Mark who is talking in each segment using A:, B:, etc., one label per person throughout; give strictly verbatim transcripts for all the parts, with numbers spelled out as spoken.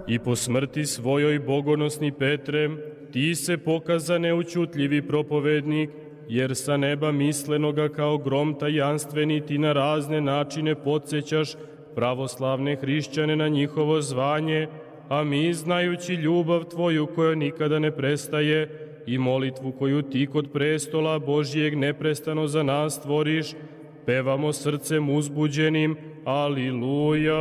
A: I po smrti svojoj, bogonosni Petre, ti se pokaza neućutljivi propovednik, jer sa neba mislenoga kao grom tajanstveni ti na razne načine podsjećaš pravoslavne hrišćane na njihovo zvanje, a mi, znajući ljubav tvoju koja nikada ne prestaje i molitvu koju ti kod prestola Božijeg neprestano za nas tvoriš, pevamo srcem uzbuđenim Aliluja.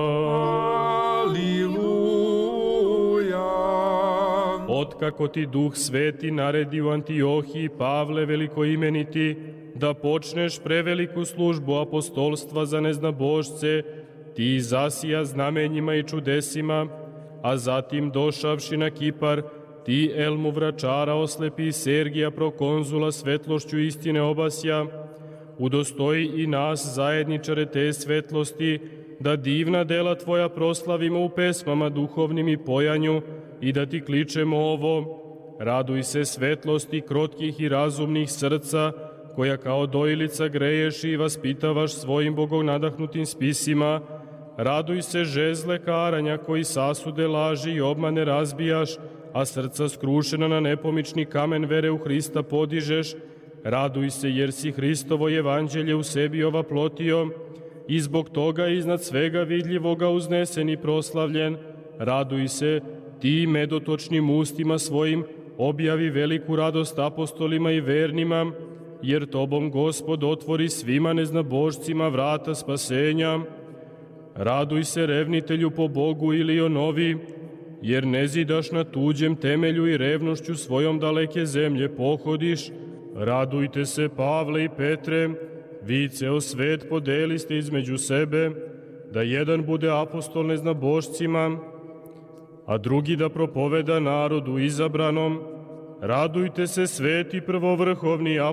B: Aliluja.
A: Otkako ti Duh Sveti naredi u Antiohiji Pavle velikoimeniti da počneš preveliku službu apostolstva za neznabožce, ti zasija znamenjima i čudesima, a zatim došavši na Kipar, ti Elmu Vračara oslepi Sergija prokonzula svetlošću istine obasja, udostoji i nas zajedničare te svetlosti, da divna dela tvoja proslavimo u pesmama duhovnim i pojanju i da ti kličemo ovo: raduj se svetlosti krotkih i razumnih srca, koja kao dojilica greješ i vaspitavaš svojim bogonadahnutim spisima. Raduj se žezle karanja koji sasude laži i obmane razbijaš, a srca skrušena na nepomični kamen vere u Hrista podižeš. Raduj se jer si Hristovo evanđelje u sebi ovaplotio i zbog toga iznad svega vidljivoga uznesen i proslavljen. Raduj se, ti medotočnim ustima svojim objavi veliku radost apostolima i vernima, jer tobom Gospod otvori svima neznabožcima vrata spasenja. Raduj se, revnitelju po Bogu Ilionovi, jer ne zidaš na tuđem temelju i revnošću svojom daleke zemlje pohodiš. Radujte se, Pavle i Petre, vi ceo svet podeliste između sebe, da jedan bude apostol neznabošcima, a drugi da propoveda narodu izabranom. Radujte se, sveti prvovrhovni